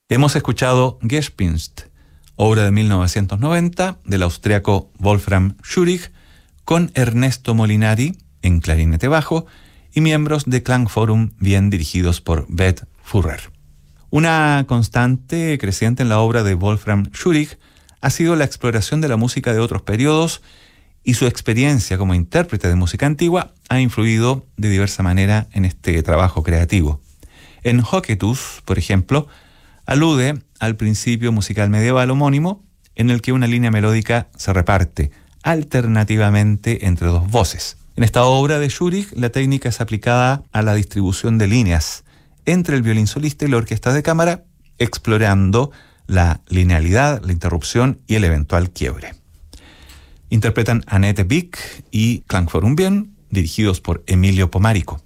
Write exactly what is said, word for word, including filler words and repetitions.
Hemos escuchado Gespinst, obra de mil novecientos noventa del austriaco Wolfram Schürich, con Ernesto Molinari en clarinete bajo y miembros de Klangforum bien dirigidos por Beth Furrer. Una constante creciente en la obra de Wolfram Schürich ha sido la exploración de la música de otros periodos, y su experiencia como intérprete de música antigua ha influido de diversa manera en este trabajo creativo. En Hoketus, por ejemplo, alude al principio musical medieval homónimo, en el que una línea melódica se reparte alternativamente entre dos voces. En esta obra de Schürich, la técnica es aplicada a la distribución de líneas entre el violín solista y la orquesta de cámara, explorando la linealidad, la interrupción y el eventual quiebre. Interpretan Annette Wick y Klangforum bien, dirigidos por Emilio Pomarico.